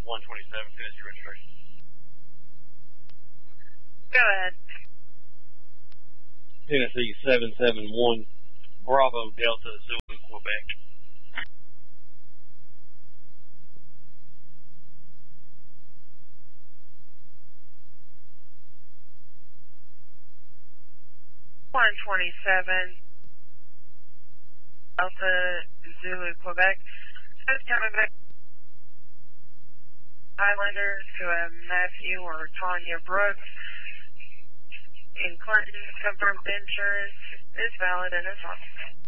127, Tennessee registration. Go ahead. Tennessee 771, Bravo Delta Zulu, Quebec. One 27, Delta Zulu, Quebec. Just coming back. Highlanders to Matthew or Tanya Brooks in Clinton. Confirmed insurance is valid and is on.